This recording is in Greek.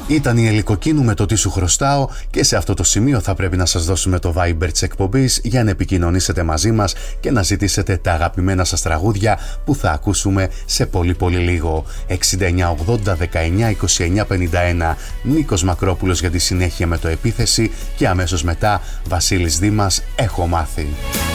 Ήταν η Ελικοκίνου με το τι σου χρωστάω και σε αυτό το σημείο θα πρέπει να σας δώσουμε το Viber της εκπομπής για να επικοινωνήσετε μαζί μας και να ζητήσετε τα αγαπημένα σας τραγούδια που θα ακούσουμε σε πολύ λίγο. 69 80 19 29 51. Νίκος Μακρόπουλος για τη συνέχεια με το Επίθεση και αμέσως μετά Βασίλης Δήμας, Έχω μάθει.